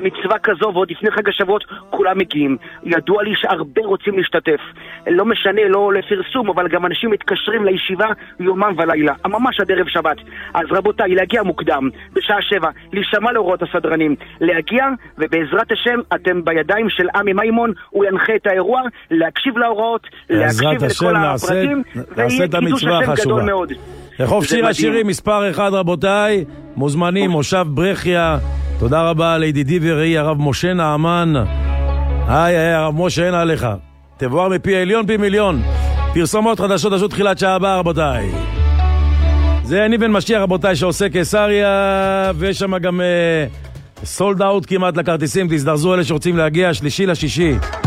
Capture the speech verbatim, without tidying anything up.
במצווה כזו, ועוד לפני חג השבועות כולם מגיעים. ידוע לי שהרבה רוצים להשתתף. לא משנה, לא לפרסום, אבל גם אנשים מתקשרים לישיבה יומם ולילה, ממש עד ערב שבת. אז רבותיי, להגיע מוקדם, בשעה שבע, להישמע להוראות הסדרנים, להגיע, ובעזרת השם אתם בידיים של עמי מימון, הוא ינחה את האירוע, להקשיב להוראות, להקשיב לכל הפרטים, ויהיה קידוש השם גדול מאוד. רחוב שיר השירים מספר אחד, רבותיי, מוזמנים, מושב ברכיה. תודה רבה לידידי וראי הרב משה נעמן. היי היי הרב משה, אין עליך, תבואר מפי עליון פי מיליון. פרסומות חדשות עשו תחילת שעה הבאה, רבותיי. זה אני בן משיח, רבותיי, שעושה קיסריה, ויש שם גם סולד אאוט כמעט לכרטיסים. תזדרזו אלה שרוצים להגיע, שלישי לשישי.